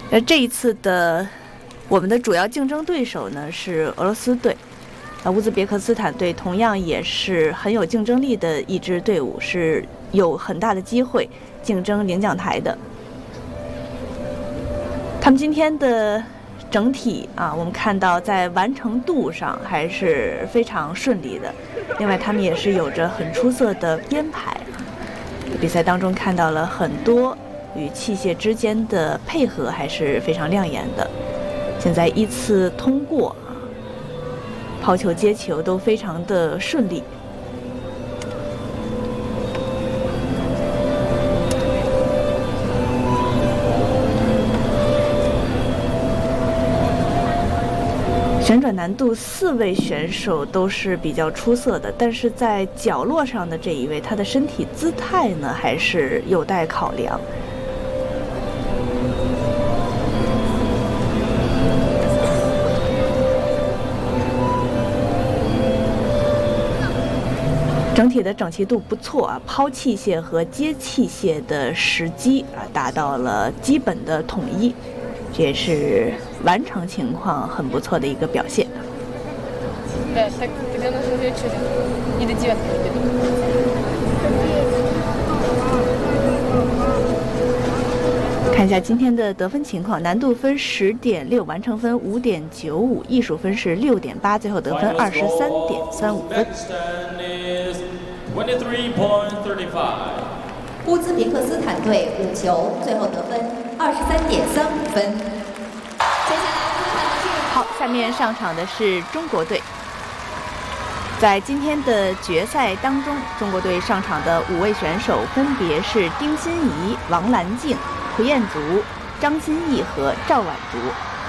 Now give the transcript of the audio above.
这一次的我们的主要竞争对手呢是俄罗斯队，乌兹别克斯坦队同样也是很有竞争力的一支队伍，是有很大的机会竞争领奖台的。他们今天的整体我们看到在完成度上还是非常顺利的。另外，他们也是有着很出色的编排。比赛当中看到了很多与器械之间的配合，还是非常亮眼的。现在依次通过抛球、接球都非常的顺利。旋转难度4位选手都是比较出色的，但是在角落上的这一位，他的身体姿态呢还是有待考量。整体的整齐度不错抛器械和接器械的时机达到了基本的统一，这也是完成情况很不错的一个表现。看一下今天的得分情况，难度分10.6，完成分5.95，艺术分是6.8，最后得分23.35分。 乌兹别克斯坦队5球，最后得分23.35分。接下来好，下面上场的是中国队。在今天的决赛当中，中国队上场的5位选手分别是丁欣怡、王兰静、蒲彦竹、张歆艺和赵婉竹。